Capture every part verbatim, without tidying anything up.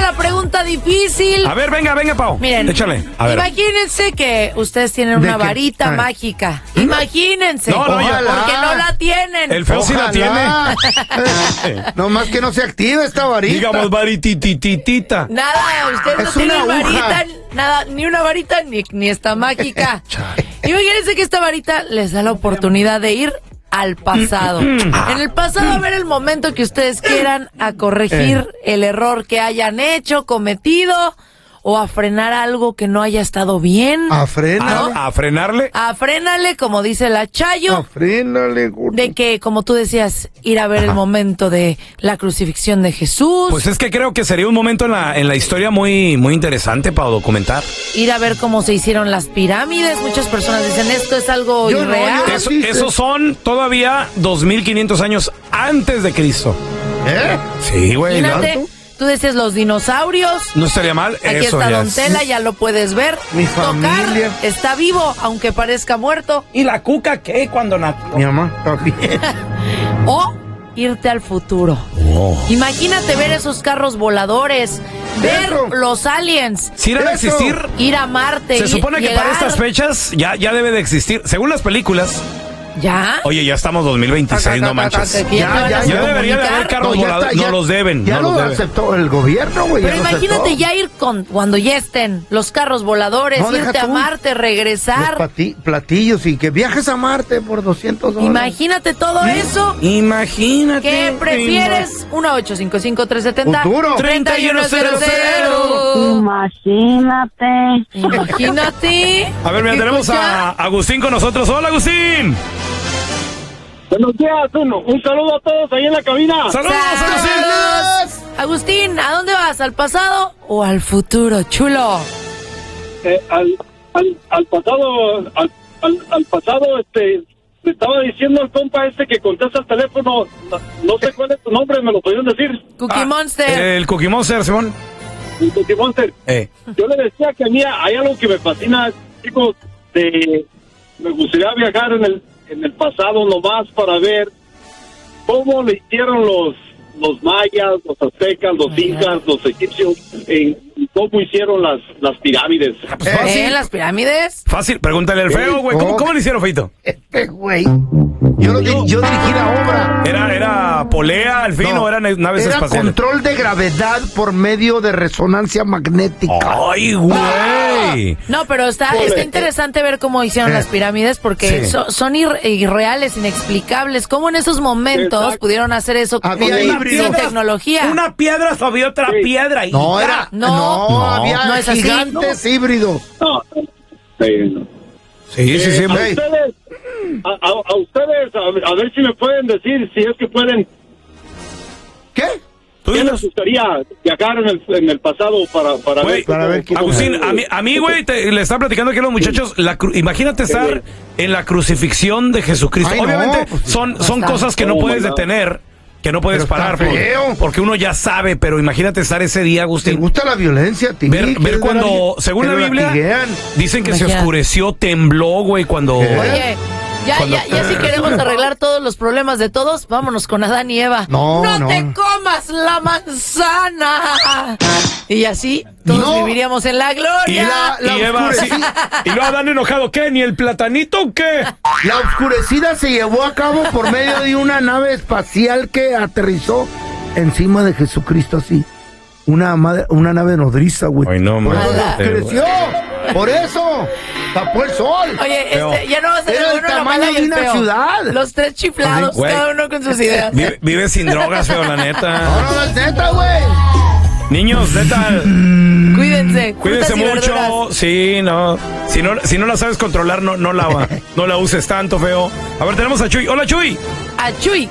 la pregunta difícil. A ver, venga, venga, Pau. Miren, échale. A ver. Imagínense que ustedes tienen una varita mágica. Imagínense. No, no, ya. Porque no la tienen. El feo sí la tiene. No más que no se active esta varita. Digamos varitititita. Nada, ustedes Es no tienen una aguja. varita, nada, ni una varita, ni, ni esta mágica. Imagínense que esta varita les da la oportunidad de ir al pasado. En el pasado, a ver el momento que ustedes quieran a corregir el error que hayan hecho, cometido, o a frenar algo que no haya estado bien. A frenar. A, a frenarle. A frenarle, como dice la Chayo. A frenarle, gordo. De que, como tú decías, ir a ver el momento de la crucifixión de Jesús. Pues es que creo que sería un momento en la, en la historia muy, muy interesante para documentar. Ir a ver cómo se hicieron las pirámides. Muchas personas dicen, esto es algo Yo no, irreal. yo- Eso, sí, sí. esos son todavía dos mil quinientos años antes de Cristo. ¿Eh? Sí, güey. ¿no? Imagínate, tú decías los dinosaurios. No estaría mal. Aquí Eso está ya Don es. Tela, ya lo puedes ver. Mi Tocar, familia. está vivo, aunque parezca muerto. ¿Y la cuca qué cuando nació? Mi mamá también. O irte al futuro. Oh. Imagínate ver esos carros voladores, ver Eso. los aliens, Si irán a Eso. existir, ir a Marte. se ir- supone que llegar. para estas fechas ya, ya debe de existir. Según las películas, ¿Ya? oye, ya estamos dos mil veintiséis, no manches. Que ya, Ya, te van a ya, Ya debería de comunicar. haber carros No, ya voladores. está, ya- No los deben. Ya no lo los deben. aceptó el gobierno, güey. Pero ya lo imagínate aceptó. ya ir con, cuando ya estén los carros voladores, No, deja irte a tú. Marte, Los regresar. pati- platillos y que viajes a Marte por doscientos dólares. Imagínate todo eso. Imagínate. ¿Qué prefieres? uno ocho cinco cinco tres siete cero Futuro. treinta y uno cero cero. Imagínate. Imagínate. A ver, mira, ¿Qué tenemos escucha? a Agustín con nosotros. Hola, Agustín. Buenos días, uno. Un saludo a todos ahí en la cabina. Saludos, Agustín. Saludos. Agustín, ¿a dónde vas? ¿Al pasado o al futuro, chulo? Eh, al, al, al pasado, al, al, al pasado, este, me estaba diciendo el compa este que contesta el teléfono, no, no sé cuál es tu nombre, me lo podían decir, Cookie Ah, Monster. El Cookie Monster, Simón. el Cookie Monster. Eh. Yo le decía que a mí hay algo que me fascina, chicos, de, me gustaría viajar en el, en el pasado nomás para ver cómo le hicieron los los mayas, los aztecas, los incas, los egipcios, en cómo hicieron las, las pirámides. Pues ¿Eh? fácil. ¿Las pirámides? Fácil, pregúntale al feo, güey. ¿Cómo, Oh. ¿Cómo le hicieron, feito? Este güey. Yo, lo di- yo dirigí la obra. ¿Era, era polea, al fin, No, o eran naves Era espaciales? control de gravedad por medio de resonancia magnética. ¡Ay, güey! No, pero está, está interesante ver cómo hicieron Eh. las pirámides porque Sí. so- son ir- irreales, inexplicables. ¿Cómo en esos momentos Exacto. pudieron hacer eso Había con híbridos. sin tecnología? Una piedra sobre otra Sí. piedra. Y No, ya. era. No, No, no, había no es así. gigantes híbridos. No, eh, no. Sí, sí, sí. Eh, a Hey. ustedes, a, a- a ustedes, a, a ver si me pueden decir, si es que pueden, ¿Qué? Tú ¿qué les dinos. gustaría viajar en el, en el pasado para, para Güey, ver? cómo- para ver qué- cómo- Agustín, a mí, a mí güey, te- le están platicando aquí a los muchachos, la cru- imagínate estar en la crucifixión de Jesucristo. Ay, no, Obviamente pues sí. son, son está. cosas que no Oh, puedes my God. detener, que no puedes Pero está parar, por- feo. porque uno ya sabe, pero imagínate estar ese día, ¿Te Agustín. gusta la violencia a ti? Ver, ver ¿Quieres cuando, a alguien según que la lo Biblia, latiguean? dicen que se Imagínate. oscureció, tembló, güey, cuando... ¿Qué? Oye, ya, Cuando- ya, ya si queremos arreglar todos los problemas de todos, vámonos con Adán y Eva. No, no. te comas la manzana. Y así todos No. viviríamos en la Y, gloria. la- la y Eva, sí, oscurecida. y luego Adán enojado, ¿qué? ¿Ni el platanito o qué? La oscurecida se llevó a cabo por medio de una nave espacial que aterrizó encima de Jesucristo así. Una, madre- una nave nodriza, güey. Ay, no, Por eso madre, la oscureció. Por eso. Tapó el sol. Oye, Feo. este, ya no va a ser Era el uno la tamaño mala y de el una feo. ciudad. Los tres chiflados, Güey. cada uno con sus ideas. Vive, vive sin drogas, feo, la neta. No, no, es neta, güey. Niños, neta, Cuídense. cuídense frutas y verduras. mucho. Sí, no. Si no, si no la sabes controlar, no, no la, no la uses tanto, feo. A ver, tenemos a Chuy. Hola, Chuy. A Chuy.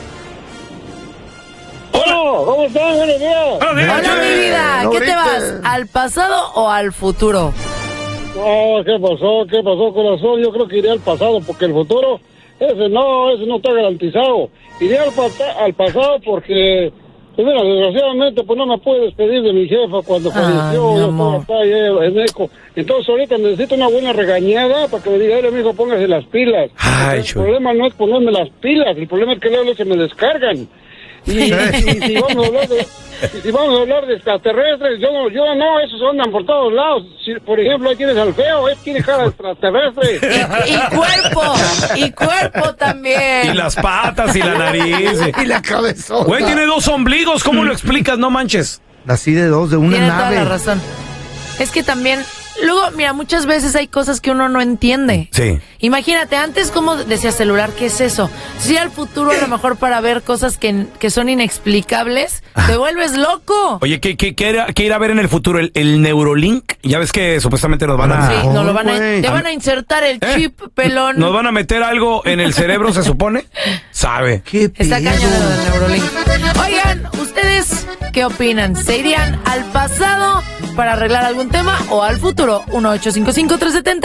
Hola, ¿cómo están? Buenos días. Hola, Hola, Chuy. mi vida. no ¿Qué te grites. vas? ¿Al pasado o al futuro? Oh, ¿qué pasó? ¿Qué pasó, corazón? Yo creo que iré al pasado, porque el futuro, ese no, ese no está garantizado. Iré al, pata- al pasado porque, pues mira, desgraciadamente, pues no me pude despedir de mi jefa cuando Ay, falleció. mi Yo amor. estaba acá en México. Entonces ahorita necesito una buena regañada para que me diga, mi hijo, póngase las pilas. Ay, el Chuy. problema no es ponerme las pilas, el problema es que luego se me descargan. Y, y si vamos a hablar de, Y si vamos a hablar de extraterrestres, yo no, yo no, esos andan por todos lados. Si, por ejemplo, ahí tienes al feo, él tiene cara de extraterrestre. Y, y cuerpo, y cuerpo también. Y las patas y la nariz. Y la cabezota. Güey, tiene dos ombligos, ¿cómo lo explicas? No manches. Así de dos, de una Tiene nave. toda la razón. Es que también, luego, mira, muchas veces hay cosas que uno no entiende. Sí. Imagínate, antes como decía celular, ¿qué es eso? Si al futuro a lo mejor para ver cosas que, que son inexplicables, te vuelves loco. Oye, ¿qué, qué, qué, era- qué ir a ver en el futuro? ¿El, el Neurolink? Ya ves que supuestamente nos van a... Sí, no lo van a, güey. te van a insertar el ¿Eh? chip, pelón. ¿Nos van a meter algo en el cerebro, se supone? ¿Sabe? ¿Qué Está pedo? cañón lo del Neurolink. Oigan, ¿ustedes qué opinan? ¿Se irían al pasado para arreglar algún tema o al futuro? uno ocho cinco cinco, tres siete cero